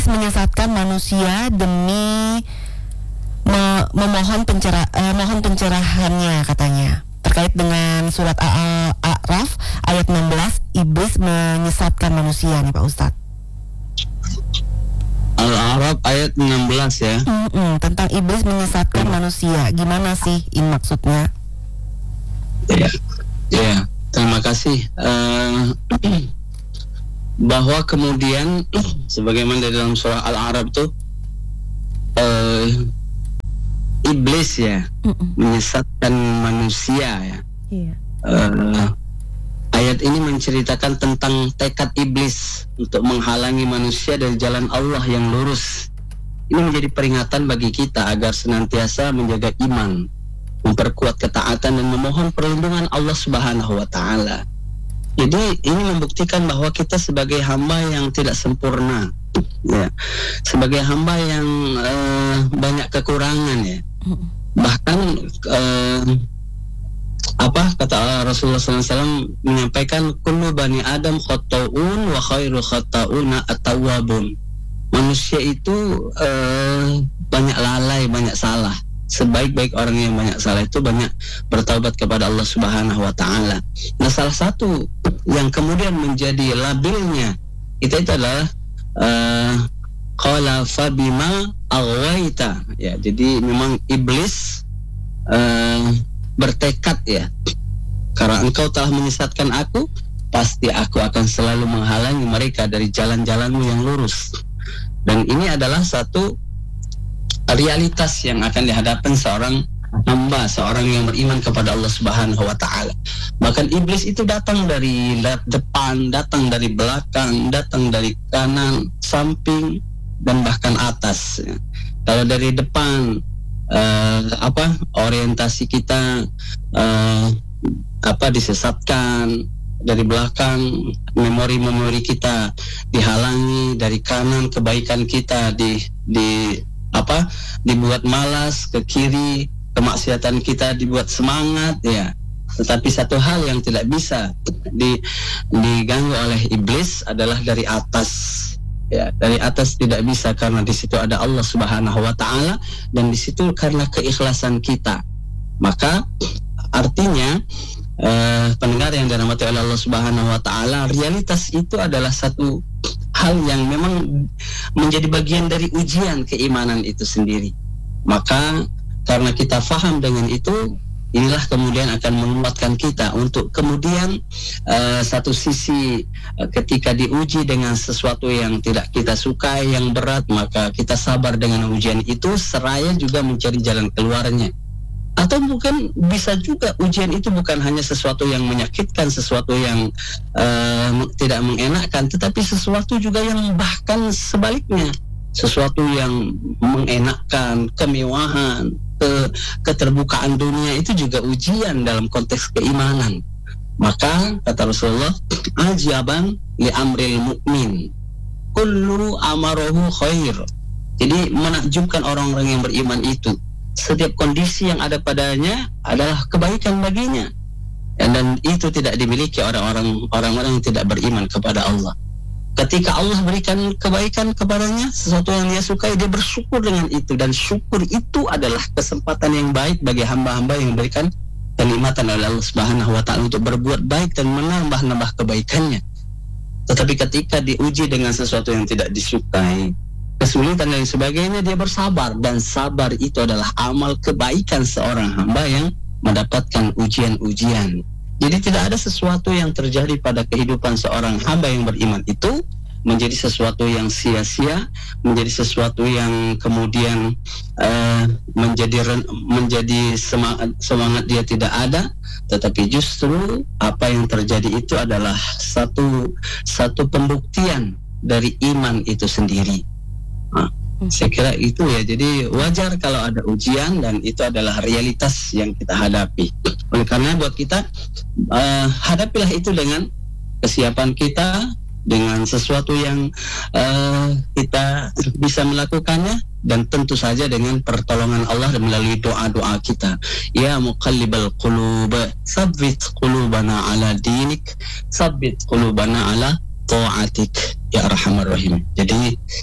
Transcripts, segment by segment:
iblis menyesatkan manusia demi mohon pencerahannya katanya. Terkait dengan surat Al-A'raf ayat 16, iblis menyesatkan manusia nih Pak Ustadz. Al-A'raf ayat 16 ya. Tentang iblis menyesatkan manusia. Gimana sih ini maksudnya? Ya, terima kasih. Bahwa kemudian sebagaimana di dalam surah Al-A'raf itu iblis ya menyesatkan manusia ya. Ayat ini menceritakan tentang tekad iblis untuk menghalangi manusia dari jalan Allah yang lurus. Ini menjadi peringatan bagi kita agar senantiasa menjaga iman, memperkuat ketaatan dan memohon perlindungan Allah Subhanahu wa taala. Jadi ini membuktikan bahwa kita sebagai hamba yang tidak sempurna, ya, sebagai hamba yang banyak kekurangan ya. Bahkan kata Rasulullah SAW menyampaikan kullu bani Adam khata'un wa khairu khata'una at-tawwabun. Manusia itu banyak lalai, banyak salah. Sebaik-baik orang yang banyak salah itu banyak bertaubat kepada Allah Subhanahu wa taala. Nah, salah satu yang kemudian menjadi labelnya itu adalah qala fabima aghwaita ya. Jadi memang iblis bertekad ya, karena engkau telah menyesatkan aku, pasti aku akan selalu menghalangi mereka dari jalan-jalanmu yang lurus. Dan ini adalah satu realitas yang akan dihadapkan seorang hamba, seorang yang beriman kepada Allah Subhanahu wa taala. Bahkan iblis itu datang dari depan, datang dari belakang, datang dari kanan, samping, dan bahkan atas. Kalau dari depan orientasi kita disesatkan, dari belakang memori kita dihalangi, dari kanan kebaikan kita dibuat malas, ke kiri kemaksiatan kita dibuat semangat ya. Tetapi satu hal yang tidak bisa diganggu oleh iblis adalah dari atas. Ya, dari atas tidak bisa karena di situ ada Allah Subhanahu wa taala dan di situ karena keikhlasan kita. Maka artinya pendengar yang dirahmati oleh Allah Subhanahu wa taala, realitas itu adalah satu hal yang memang menjadi bagian dari ujian keimanan itu sendiri. Maka karena kita faham dengan itu, inilah kemudian akan menguatkan kita untuk kemudian satu sisi ketika diuji dengan sesuatu yang tidak kita sukai, yang berat, maka kita sabar dengan ujian itu seraya juga mencari jalan keluarnya. Atau mungkin bisa juga ujian itu bukan hanya sesuatu yang menyakitkan, sesuatu yang tidak mengenakkan, tetapi sesuatu juga yang bahkan sebaliknya, sesuatu yang mengenakkan, kemewahan, keterbukaan dunia itu juga ujian dalam konteks keimanan. Maka kata Rasulullah, ajaban li amril mu'min kullu amarohu khair. Jadi menakjubkan orang-orang yang beriman itu, setiap kondisi yang ada padanya adalah kebaikan baginya, dan itu tidak dimiliki orang-orang yang tidak beriman kepada Allah. Ketika Allah berikan kebaikan kepadanya, sesuatu yang dia sukai, dia bersyukur dengan itu, dan syukur itu adalah kesempatan yang baik bagi hamba-hamba yang diberikan kenikmatan oleh Allah Subhanahu wa taala untuk berbuat baik dan menambah-nambah kebaikannya. Tetapi ketika diuji dengan sesuatu yang tidak disukai, kesulitan dan sebagainya, dia bersabar, dan sabar itu adalah amal kebaikan seorang hamba yang mendapatkan ujian-ujian. Jadi tidak ada sesuatu yang terjadi pada kehidupan seorang hamba yang beriman itu menjadi sesuatu yang sia-sia, menjadi sesuatu yang kemudian menjadi semangat dia tidak ada, tetapi justru apa yang terjadi itu adalah satu pembuktian dari iman itu sendiri. Saya kira itu ya. Jadi wajar kalau ada ujian, dan itu adalah realitas yang kita hadapi. Oleh karena buat kita, hadapilah itu dengan kesiapan kita, dengan sesuatu yang kita bisa melakukannya, dan tentu saja dengan pertolongan Allah dan melalui doa-doa kita. Ya muqallibal qulub, tsabbit qulubana ala dinik, tsabbit qulubana ala ta'atik ya arhamar rahim. Jadi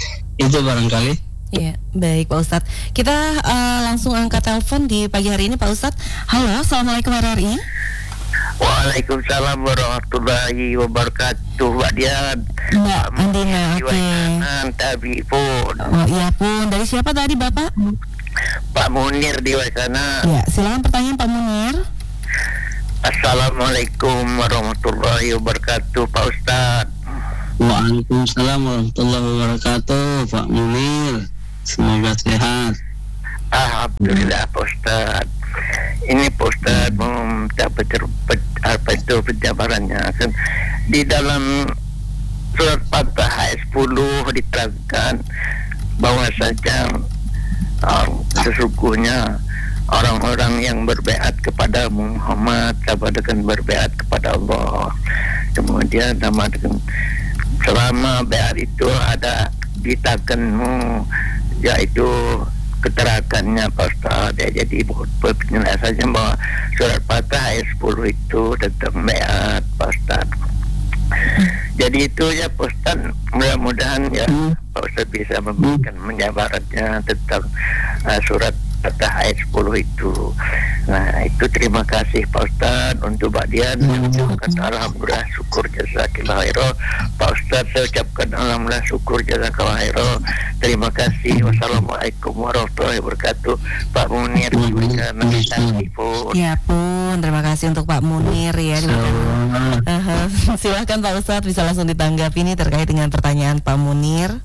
Itu barangkali. Iya, baik Pak Ustadz. Kita langsung angkat telepon di pagi hari ini Pak Ustadz. Halo, Assalamualaikum RRI. Waalaikumsalam warahmatullahi wabarakatuh. Mbak Dian, Mbak Andina, oke. Tabi pun. Oh iya pun, dari siapa tadi Bapak? Pak Munir di sana. Ya, silakan pertanyaan Pak Munir. Assalamualaikum warahmatullahi wabarakatuh, Pak Ustadz. Waalaikumsalam warahmatullahi wabarakatuh, Pak Munir. Semoga sehat. Alhamdulillah, Pak Ustadz. Ini Pak Ustadz meminta penjabarannya. Di dalam surat Fatah ayat 10 diterangkan bahwasanya sesungguhnya orang-orang yang berbaiat kepada Muhammad sama dengan berbaiat kepada Allah. Kemudian sama dengan selama baiat itu ada di tanganmu, yaitu keterangannya Pak Ustaz. Ya, jadi penjelasannya bahwa surat Fatah ayat 10 itu tentang baiat Pak Ustaz. Jadi itu ya Pak Ustaz, mudah-mudahan ya Pak Ustaz bisa memberikan penjabarannya tentang surat Fatah ayat 10 itu. Nah, itu terima kasih Pak Ustaz. Untuk Mbak Dian saya ucapkan alhamdulillah syukur jazakallahu khairan. Pak Ustaz saya ucapkan alhamdulillah syukur jazakallahu khairan. Terima kasih. Wassalamualaikum warahmatullahi wabarakatuh. Pak Munir diberikan kasih pun. Ya pun, terima kasih untuk Pak Munir ya. Silakan Pak Ustadz bisa langsung ditanggapi ini terkait dengan pertanyaan Pak Munir.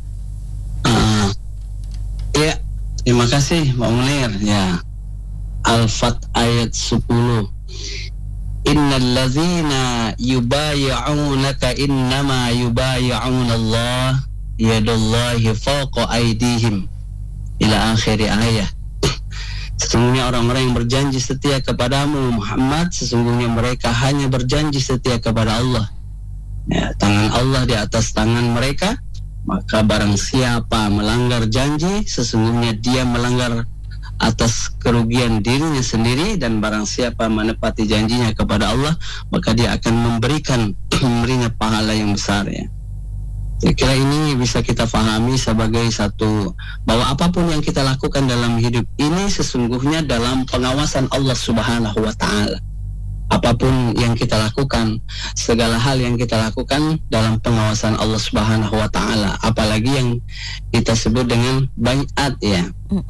Ya, terima kasih Pak Munir. Ya, Al-Fat ayat 10. Innal ladzina yubayyi'unaka innama yubayyi'una Allah yadullahi fawqa aydihim ila akhir ayat. Sesungguhnya orang-orang yang berjanji setia kepadamu Muhammad, sesungguhnya mereka hanya berjanji setia kepada Allah. Ya, tangan Allah di atas tangan mereka. Maka barang siapa melanggar janji, sesungguhnya dia melanggar atas kerugian dirinya sendiri. Dan barang siapa menepati janjinya kepada Allah, maka dia akan memberinya pahala yang besar ya. Saya kira ini bisa kita pahami sebagai satu, bahwa apapun yang kita lakukan dalam hidup ini sesungguhnya dalam pengawasan Allah Subhanahu wa Ta'ala. Apapun yang kita lakukan, segala hal yang kita lakukan dalam pengawasan Allah Subhanahu wa Ta'ala. Apalagi yang kita sebut dengan baiat ya.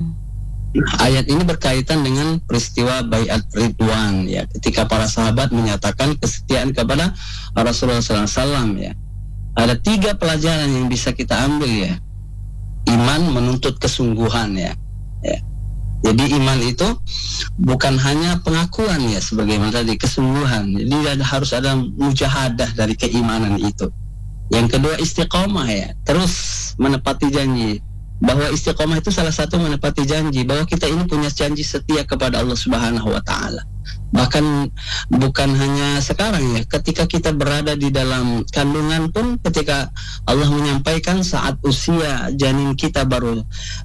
Ayat ini berkaitan dengan peristiwa baiat Ridwan ya, ketika para sahabat menyatakan kesetiaan kepada Rasulullah SAW ya. Ada 3 pelajaran yang bisa kita ambil ya. Iman menuntut kesungguhan ya. Jadi iman itu bukan hanya pengakuan ya, sebagaimana tadi kesungguhan. Jadi harus ada mujahadah dari keimanan itu. Yang kedua istiqomah ya, terus menepati janji. Bahwa istiqomah itu salah satu menepati janji, bahwa kita ini punya janji setia kepada Allah Subhanahu wa Ta'ala. Bahkan bukan hanya sekarang ya, ketika kita berada di dalam kandungan pun, ketika Allah menyampaikan saat usia janin kita baru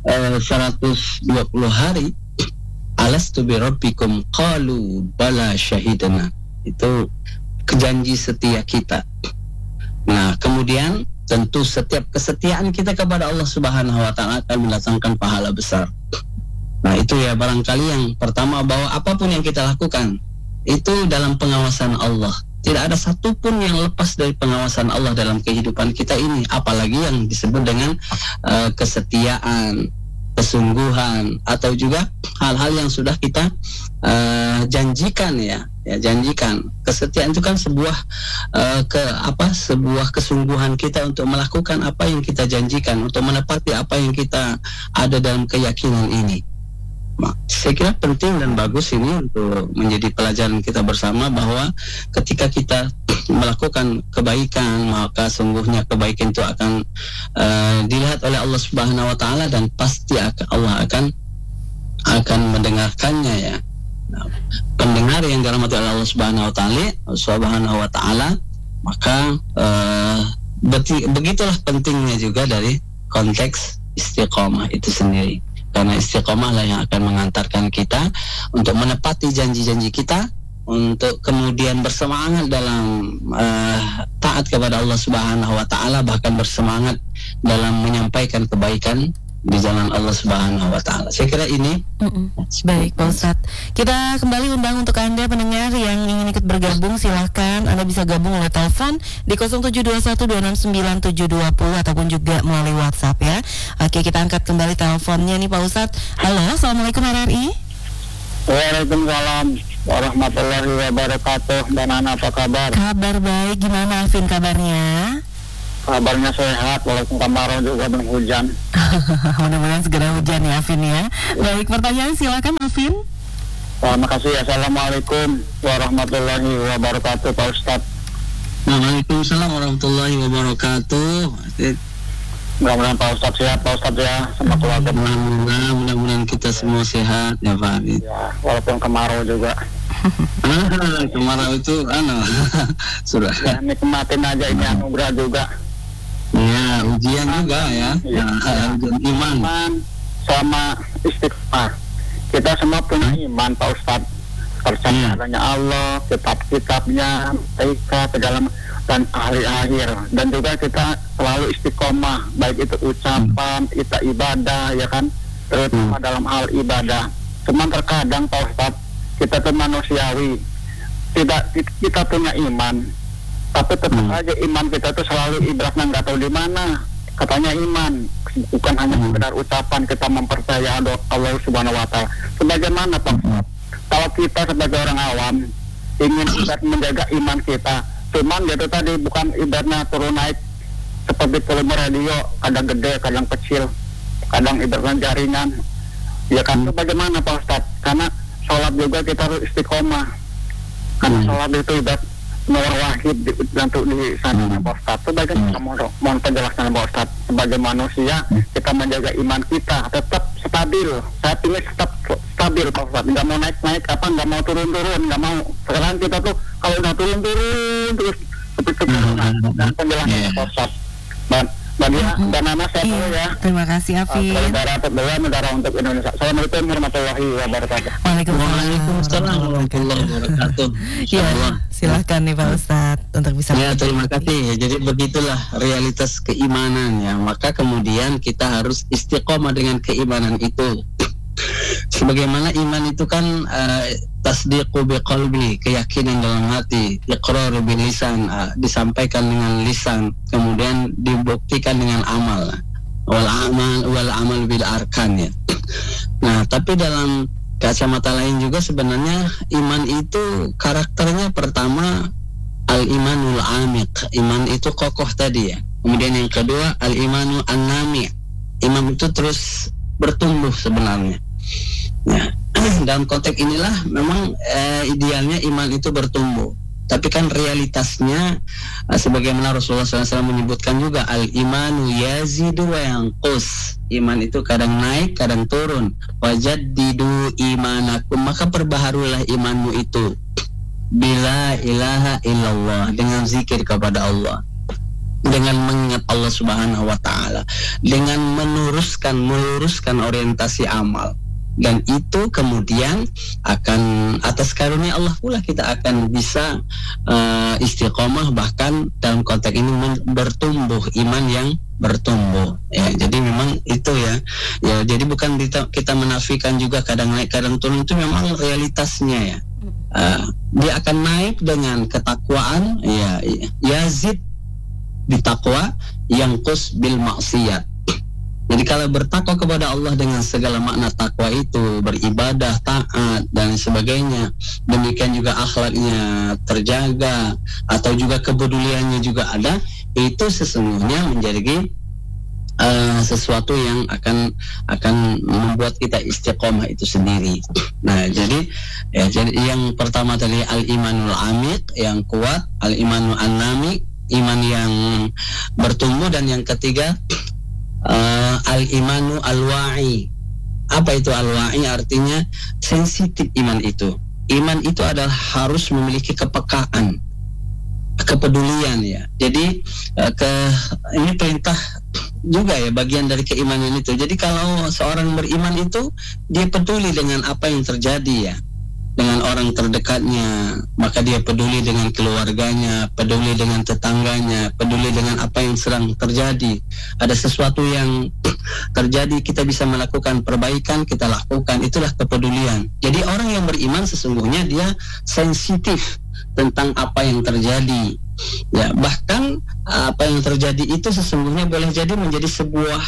120 hari, alastu bi rabbikum qalu bala syahidana. Itu janji setia kita. Nah, kemudian tentu setiap kesetiaan kita kepada Allah Subhanahu wa Ta'ala akan mendatangkan pahala besar. Nah, itu ya barangkali yang pertama, bahwa apapun yang kita lakukan itu dalam pengawasan Allah. Tidak ada satupun yang lepas dari pengawasan Allah dalam kehidupan kita ini, apalagi yang disebut dengan kesetiaan, kesungguhan, atau juga hal-hal yang sudah kita janjikan ya, janjikan. Kesetiaan itu kan sebuah sebuah kesungguhan kita untuk melakukan apa yang kita janjikan, untuk menepati apa yang kita ada dalam keyakinan ini. Saya kira penting dan bagus ini untuk menjadi pelajaran kita bersama, bahwa ketika kita melakukan kebaikan, maka sungguhnya kebaikan itu akan dilihat oleh Allah Subhanahu wa Ta'ala, dan pasti Allah akan mendengarkannya ya. Nah, pendengar yang dirahmati oleh Allah Subhanahu wa Ta'ala, maka begitulah pentingnya juga dari konteks istiqomah itu sendiri. Karena istiqomah lah yang akan mengantarkan kita untuk menepati janji-janji kita, untuk kemudian bersemangat dalam taat kepada Allah Subhanahu wa taala, bahkan bersemangat dalam menyampaikan kebaikan di jalan Allah Subhanahu wa taala. Saya kira ini. Baik, Pak Ustadz. Kita kembali undang untuk Anda pendengar yang ingin ikut bergabung, silahkan Anda bisa gabung oleh telepon di 0721269720 ataupun juga melalui WhatsApp ya. Oke, kita angkat kembali teleponnya nih Pak Ustadz. Halo, Assalamualaikum RRI. Waalaikumsalam warahmatullahi wabarakatuh. Dan Ana, apa kabar? Kabar baik, gimana Afin kabarnya? Kabarnya sehat, walaupun kemarau juga belum hujan. Mudah-mudahan segera hujan ya Afin ya. Baik, pertanyaan silakan Afin. Terima kasih. Assalamualaikum warahmatullahi wabarakatuh, Pak Ustadz. Waalaikumsalam warahmatullahi wabarakatuh. Mudah-mudahan Pak Ustadz sehat, Pak Ustadz ya, sama keluarga. Mudah-mudahan kita semua sehat ya Pak. Ya, walaupun kemarau juga. Kemarau itu sudah. Ya, nikmatin aja, ini anugerah juga. Ya, ujian juga ya. Ya, ujian iman sama istiqomah. Kita semua punya iman, Pak Ustadz. Percaya adanya Allah, kitab-kitabnya, malaikat, dan ahli akhir. Dan juga kita selalu istiqomah, baik itu ucapan, kita ibadah, ya kan, terutama dalam hal ibadah. Cuman terkadang Pak Ustadz, kita tuh manusiawi, kita punya iman, tapi tetap aja iman kita tuh selalu ibaratnya nggak tahu di mana. Katanya iman bukan hanya sekedar ucapan, kita mempercayai Allah Subhanahu wa taala. Sebagaimana Pak Ustadz, kalau kita sebagai orang awam ingin menjaga iman kita, cuman itu tadi bukan ibaratnya turun naik seperti volume radio, kadang gede, kadang kecil, kadang ibaratnya jaringan. Ya kan, itu bagaimana Pak Ustadz? Karena sholat juga kita harus istiqomah. Karena sholat itu ibarat nur wahid untuk di sana Pak Ustadz. Sebagaimana mohon penjelasan Pak Ustadz. Sebagai manusia kita menjaga iman kita tetap stabil. Saya ingin tetap stabil Pak Ustadz. Nggak mau naik-naik apa, nggak mau turun-turun, nggak mau. Sekarang kita tuh kalau udah turun-turun terus seperti itu. Penjelasan Pak Ustadz. Dan Nana saya tahu ya. Terima kasih Afin. Negara untuk Indonesia. Assalamualaikum warahmatullahi wabarakatuh. Waalaikumsalam warahmatullahi wabarakatuh. Ya, silahkan nih Pak Ustadz untuk bisa. Ya, terima kasih. Jadi begitulah realitas keimanan ya. Maka kemudian kita harus istiqomah dengan keimanan itu. Sebagaimana iman itu kan tasdiqu biqalbi, keyakinan dalam hati, iqrar bil lisan, disampaikan dengan lisan, kemudian dibuktikan dengan amal. Wal amal bil arkan ya. Nah, tapi dalam kacamata lain juga sebenarnya iman itu karakternya pertama al-imanul amiq, iman itu kokoh tadi ya. Kemudian yang kedua al-imanu an-nami', iman itu terus bertumbuh sebenarnya. Nah, dalam konteks inilah memang idealnya iman itu bertumbuh. Tapi kan realitasnya sebagaimana Rasulullah SAW menyebutkan juga al-imanu yazidu wa yanqus. Iman itu kadang naik, kadang turun. Wajaddidu imanakum, maka perbaharulah imanmu itu. Bila ilaha illallah, dengan zikir kepada Allah, dengan mengingat Allah Subhanahu wa taala, dengan meluruskan orientasi amal. Dan itu kemudian akan atas karunia Allah pula kita akan bisa istiqomah, bahkan dalam konteks ini bertumbuh, iman yang bertumbuh ya. Jadi memang itu ya jadi bukan kita menafikan juga kadang naik kadang turun, itu memang realitasnya ya. Dia akan naik dengan ketakwaan ya, yazid bitakwa, yangkus bil maksiyat. Jadi kalau bertakwa kepada Allah dengan segala makna takwa itu, beribadah, taat dan sebagainya, demikian juga akhlaknya terjaga atau juga kepeduliannya juga ada, itu sesungguhnya menjadi sesuatu yang akan membuat kita istiqomah itu sendiri. Nah, jadi yang pertama tadi al-imanul amiq, yang kuat, al-imanul an-nami, iman yang bertumbuh, dan yang ketiga al-imanu al-wa'i. Apa itu al-wa'i? Artinya sensitif iman itu. Iman itu adalah harus memiliki kepekaan, kepedulian ya. Jadi ini perintah juga ya, bagian dari keimanan itu. Jadi kalau seorang beriman itu dia peduli dengan apa yang terjadi ya. dengan orang terdekatnya, maka dia peduli dengan keluarganya, peduli dengan tetangganya, peduli dengan apa yang sedang terjadi. Ada sesuatu yang terjadi, kita bisa melakukan perbaikan, kita lakukan, itulah kepedulian. Jadi orang yang beriman sesungguhnya dia sensitif tentang apa yang terjadi. Ya, bahkan apa yang terjadi itu sesungguhnya boleh jadi menjadi sebuah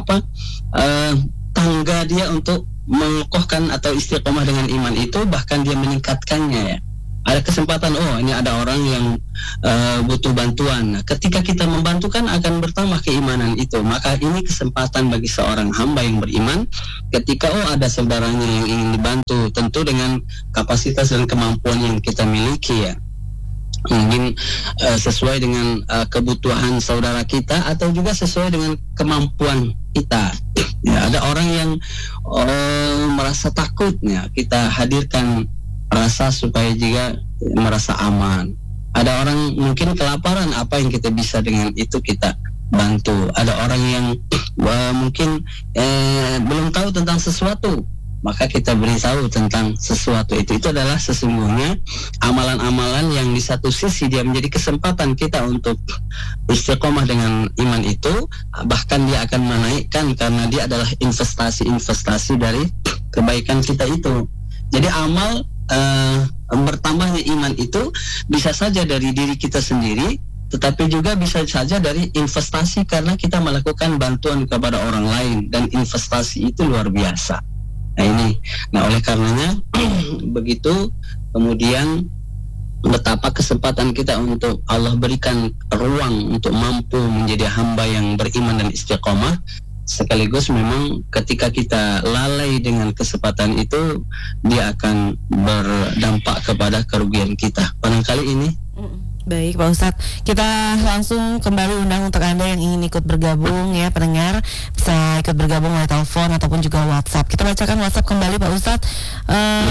tangga dia untuk mengokohkan atau istiqomah dengan iman itu, bahkan dia meningkatkannya ya. Ada kesempatan, ini ada orang yang butuh bantuan. Nah, ketika kita membantu kan akan bertambah keimanan itu. Maka ini kesempatan bagi seorang hamba yang beriman ketika ada saudaranya yang ingin dibantu, tentu dengan kapasitas dan kemampuan yang kita miliki ya. Mungkin sesuai dengan kebutuhan saudara kita atau juga sesuai dengan kemampuan kita. Ya, ada orang yang merasa takutnya, kita hadirkan rasa supaya juga merasa aman. Ada orang mungkin kelaparan, apa yang kita bisa dengan itu kita bantu. Ada orang yang mungkin belum tahu tentang sesuatu, maka kita beritahu tentang sesuatu itu. Itu adalah sesungguhnya amalan-amalan yang di satu sisi dia menjadi kesempatan kita untuk istiqomah dengan iman itu, bahkan dia akan menaikkan karena dia adalah investasi dari kebaikan kita itu. Jadi amal bertambahnya iman itu bisa saja dari diri kita sendiri, tetapi juga bisa saja dari investasi karena kita melakukan bantuan kepada orang lain, dan investasi itu luar biasa. Oleh karenanya begitu, kemudian betapa kesempatan kita untuk Allah berikan ruang untuk mampu menjadi hamba yang beriman dan istiqomah. Sekaligus memang ketika kita lalai dengan kesempatan itu, dia akan berdampak kepada kerugian kita. Barangkali ini. Baik Pak Ustadz, kita langsung kembali undang untuk Anda yang ingin ikut bergabung ya pendengar, bisa ikut bergabung melalui telepon ataupun juga WhatsApp. Kita bacakan WhatsApp kembali Pak Ustadz.